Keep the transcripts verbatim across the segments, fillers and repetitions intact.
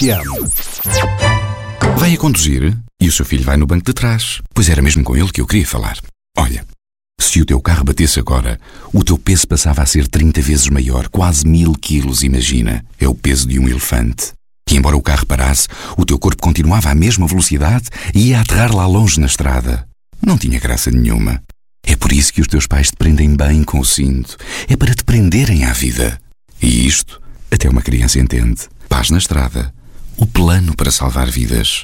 Vai a conduzir e o seu filho vai no banco de trás. Pois era mesmo com ele que eu queria falar. Olha, se o teu carro batesse agora, o teu peso passava a ser trinta vezes maior, quase mil quilos, imagina. É o peso de um elefante. E embora o carro parasse, o teu corpo continuava à mesma velocidade e ia aterrar lá longe na estrada. Não tinha graça nenhuma. É por isso que os teus pais te prendem bem com o cinto. É para te prenderem à vida. E isto, até uma criança entende. Paz na estrada. O plano para salvar vidas.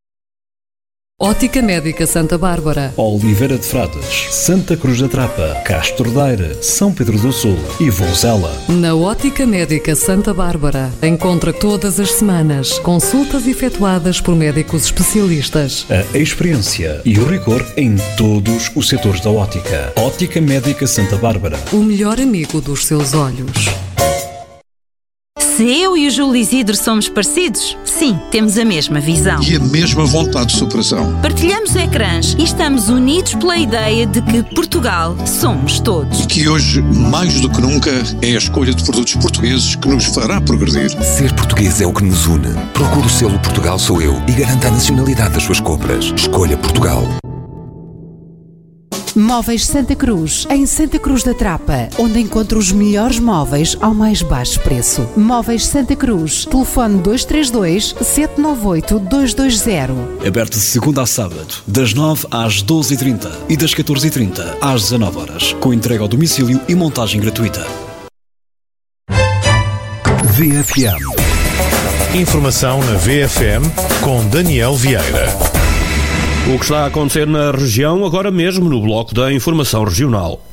Ótica Médica Santa Bárbara, Oliveira de Frades, Santa Cruz da Trapa, Castro Daire, São Pedro do Sul e Vozela. Na Ótica Médica Santa Bárbara, encontra todas as semanas consultas efetuadas por médicos especialistas. A experiência e o rigor em todos os setores da ótica. Ótica Médica Santa Bárbara. O melhor amigo dos seus olhos. Se eu e o Júlio Isidro somos parecidos, sim, temos a mesma visão. E a mesma vontade de superação. Partilhamos ecrãs e estamos unidos pela ideia de que Portugal somos todos. E que hoje, mais do que nunca, é a escolha de produtos portugueses que nos fará progredir. Ser português é o que nos une. Procure o selo Portugal Sou Eu e garanta a nacionalidade das suas compras. Escolha Portugal. Móveis Santa Cruz, em Santa Cruz da Trapa, onde encontra os melhores móveis ao mais baixo preço. Móveis Santa Cruz, telefone dois três dois, sete nove oito, dois dois zero. Aberto de segunda a sábado, das nove às doze e trinta e das catorze e trinta às dezanove horas, com entrega ao domicílio e montagem gratuita. V F M. Informação na V F M com Daniel Vieira. O que está a acontecer na região agora mesmo no bloco da Informação Regional.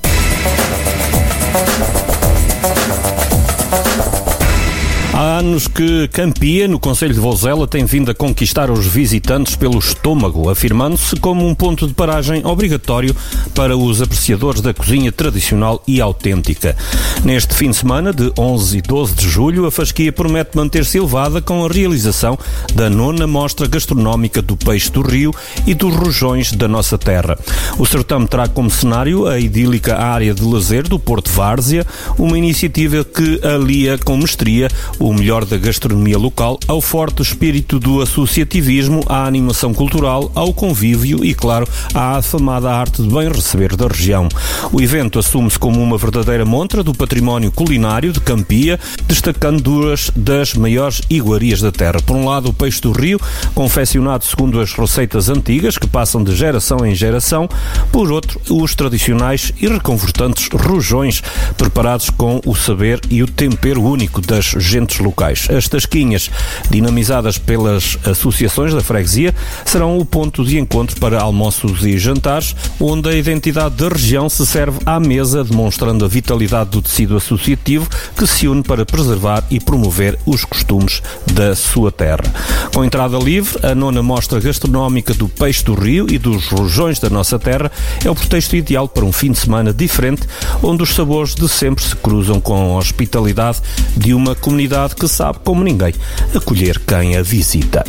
Há anos que Campia, no concelho de Vozela, tem vindo a conquistar os visitantes pelo estômago, afirmando-se como um ponto de paragem obrigatório para os apreciadores da cozinha tradicional e autêntica. Neste fim de semana, de onze e doze de julho, a fasquia promete manter-se elevada com a realização da nona mostra gastronómica do peixe do rio e dos rojões da nossa terra. O certame terá como cenário a idílica área de lazer do Porto Várzea, uma iniciativa que alia com mestria o melhor da gastronomia local ao forte espírito do associativismo, à animação cultural, ao convívio e, claro, à afamada arte de bem receber da região. O evento assume-se como uma verdadeira montra do património culinário de Campia, destacando duas das maiores iguarias da terra. Por um lado, o peixe do rio, confeccionado segundo as receitas antigas, que passam de geração em geração. Por outro, os tradicionais e reconfortantes rojões, preparados com o saber e o tempero único das gentes locais. As tasquinhas, dinamizadas pelas associações da freguesia, serão o ponto de encontro para almoços e jantares, onde a identidade da região se serve à mesa, demonstrando a vitalidade do tecido associativo que se une para preservar e promover os costumes da sua terra. Com entrada livre, a nona mostra gastronómica do peixe do rio e dos rojões da nossa terra é o pretexto ideal para um fim de semana diferente, onde os sabores de sempre se cruzam com a hospitalidade de uma comunidade que sabe, como ninguém, acolher quem a visita.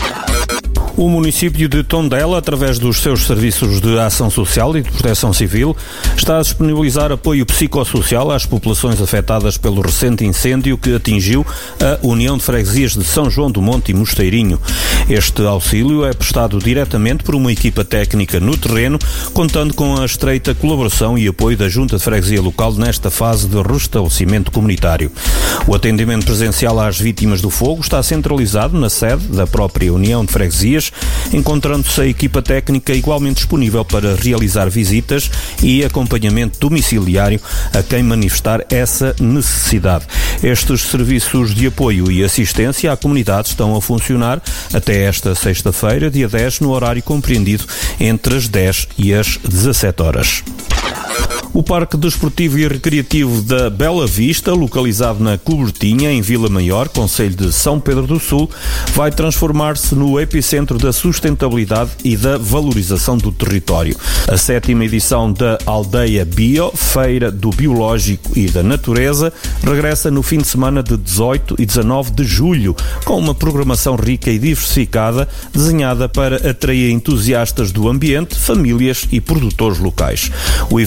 O município de Tondela, através dos seus serviços de ação social e de proteção civil, está a disponibilizar apoio psicossocial às populações afetadas pelo recente incêndio que atingiu a União de Freguesias de São João do Monte e Mosteirinho. Este auxílio é prestado diretamente por uma equipa técnica no terreno, contando com a estreita colaboração e apoio da Junta de Freguesia local nesta fase de restabelecimento comunitário. O atendimento presencial às vítimas do fogo está centralizado na sede da própria União de Freguesias, encontrando-se a equipa técnica igualmente disponível para realizar visitas e acompanhamento domiciliário a quem manifestar essa necessidade. Estes serviços de apoio e assistência à comunidade estão a funcionar até esta sexta-feira, dia dez, no horário compreendido entre as dez e as dezassete horas. O Parque Desportivo e Recreativo da Bela Vista, localizado na Cobertinha, em Vila Maior, concelho de São Pedro do Sul, vai transformar-se no epicentro da sustentabilidade e da valorização do território. A sétima edição da Aldeia Bio, Feira do Biológico e da Natureza, regressa no fim de semana de dezoito e dezanove de julho, com uma programação rica e diversificada, desenhada para atrair entusiastas do ambiente, famílias e produtores locais. O evento assume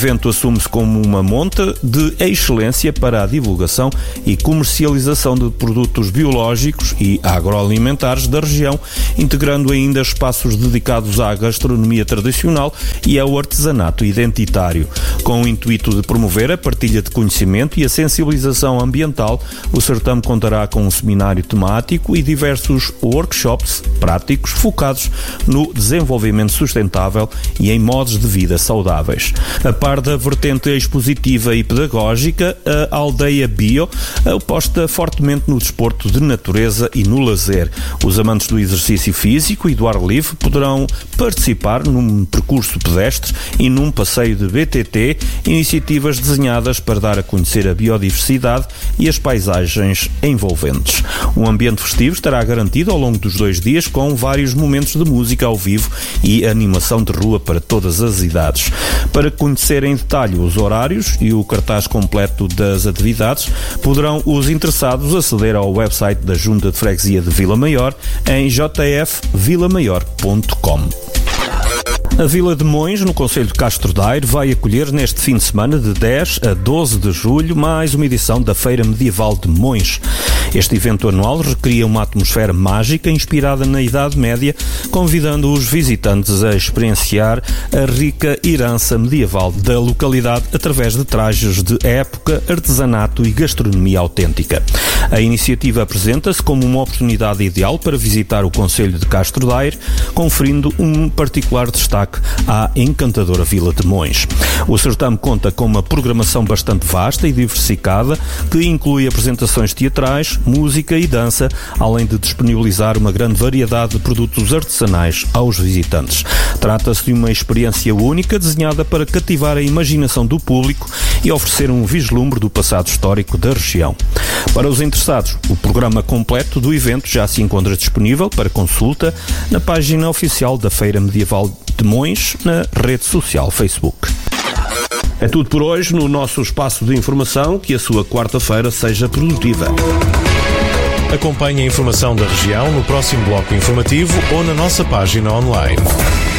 assume-se como uma monta de excelência para a divulgação e comercialização de produtos biológicos e agroalimentares da região, integrando ainda espaços dedicados à gastronomia tradicional e ao artesanato identitário. Com o intuito de promover a partilha de conhecimento e a sensibilização ambiental, o certame contará com um seminário temático e diversos workshops práticos focados no desenvolvimento sustentável e em modos de vida saudáveis. A par da vertente expositiva e pedagógica, a Aldeia Bio aposta fortemente no desporto de natureza e no lazer. Os amantes do exercício físico e do ar livre poderão participar num percurso pedestre e num passeio de B T T, iniciativas desenhadas para dar a conhecer a biodiversidade e as paisagens envolventes. Um ambiente festivo estará garantido ao longo dos dois dias, com vários momentos de música ao vivo e animação de rua para todas as idades. Para conhecer em detalhe os horários e o cartaz completo das atividades, poderão os interessados aceder ao website da Junta de Freguesia de Vila Maior em j f vila maior ponto com. A Vila de Mões, no concelho de Castro Daire, vai acolher neste fim de semana de dez a doze de julho mais uma edição da Feira Medieval de Mões. Este evento anual recria uma atmosfera mágica inspirada na Idade Média, convidando os visitantes a experienciar a rica herança medieval da localidade através de trajes de época, artesanato e gastronomia autêntica. A iniciativa apresenta-se como uma oportunidade ideal para visitar o concelho de Castro Daire, conferindo um particular destaque à encantadora Vila de Mões. O certame conta com uma programação bastante vasta e diversificada, que inclui apresentações teatrais, música e dança, além de disponibilizar uma grande variedade de produtos artesanais aos visitantes. Trata-se de uma experiência única, desenhada para cativar a imaginação do público e oferecer um vislumbre do passado histórico da região. Para os interessados, o programa completo do evento já se encontra disponível para consulta na página oficial da Feira Medieval de Mões, na rede social Facebook. É tudo por hoje no nosso espaço de informação. Que a sua quarta-feira seja produtiva. Acompanhe a informação da região no próximo bloco informativo ou na nossa página online.